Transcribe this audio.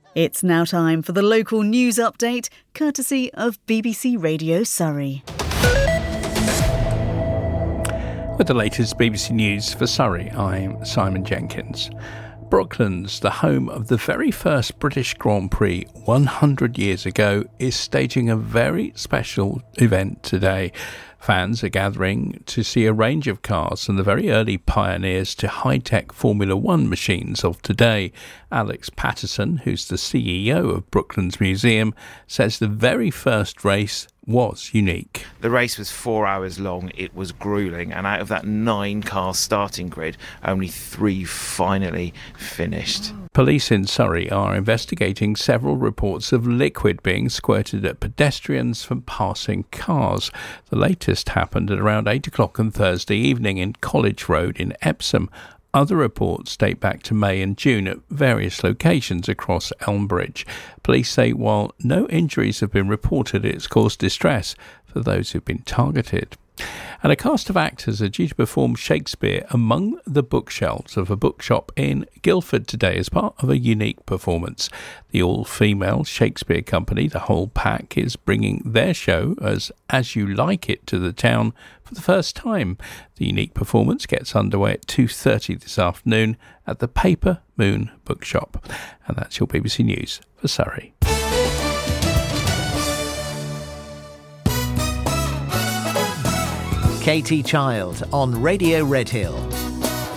It's now time for the local news update, courtesy of BBC Radio Surrey. With the latest BBC News for Surrey, I'm Simon Jenkins. Brooklands, the home of the very first British Grand Prix 100 years ago, is staging a very special event today. Fans are gathering to see a range of cars from the very early pioneers to high-tech Formula One machines of today. Alex Patterson, who's the CEO of Brooklands Museum, says the very first race was unique. The race was 4 hours long, it was gruelling, and out of that 9-car starting grid, only 3 finally finished. Police in Surrey are investigating several reports of liquid being squirted at pedestrians from passing cars. The latest happened at around 8 o'clock on Thursday evening in College Road in Epsom. Other reports date back to May and June at various locations across Elmbridge. Police say while no injuries have been reported, it's caused distress for those who've been targeted. And a cast of actors are due to perform Shakespeare among the bookshelves of a bookshop in Guildford today as part of a unique performance. The all-female Shakespeare company, The Whole Pack, is bringing their show As You Like It to the town for the first time. The unique performance gets underway at 2:30 this afternoon at the Paper Moon Bookshop. And that's your BBC News for Surrey. Katie Child on Radio Redhill.